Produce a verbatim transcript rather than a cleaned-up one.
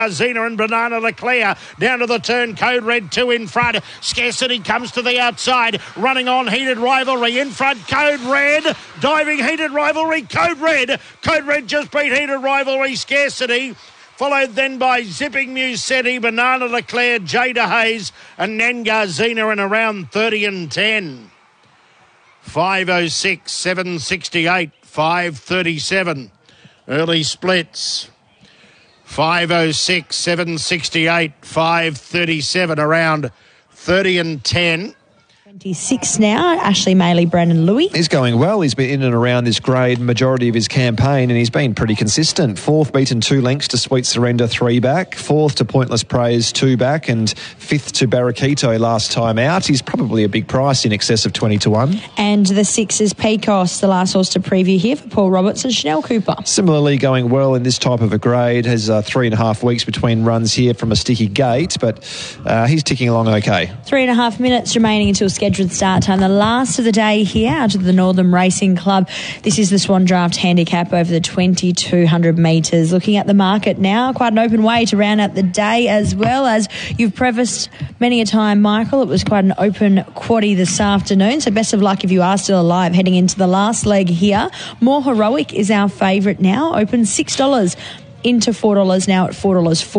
Zena and Banana Leclerc down to the turn. Code Red two in front. Scarcity comes to the outside. Running on Heated Rivalry in front. Code Red diving Heated Rivalry. Code Red. Code Red just beat Heated Rivalry. Scarcity. Followed then by Zipping Musetti, Banana Leclerc, Jada Hayes and Nengar Zena in around thirty and ten. five oh six, seven sixty-eight, five thirty-seven. Early splits. five oh six, seven sixty-eight, five thirty-seven, around thirty and ten. twenty-six now, Ashley Maley, Brandon Louis. He's going well. He's been in and around this grade majority of his campaign, and he's been pretty consistent. Fourth beaten two lengths to Sweet Surrender, three back. Fourth to Pointless Praise, two back. And fifth to Barraquito last time out. He's probably a big price in excess of twenty to one. And the six is Pecos, the last horse to preview here for Paul Roberts and Chanel Cooper. Similarly going well in this type of a grade. Has uh, three and a half weeks between runs here from a sticky gate, but uh, he's ticking along okay. Three and a half minutes remaining until scheduled start time. The last of the day here out of the Northern Racing Club. This is the Swan Draft handicap over the twenty-two hundred metres. Looking at the market now, quite an open way to round out the day, as well as you've prefaced many a time, Michael. It was quite an open quaddie this afternoon, so best of luck if you are still alive heading into the last leg here. More Heroic is our favourite now, open six dollars into four dollars now at four dollars forty.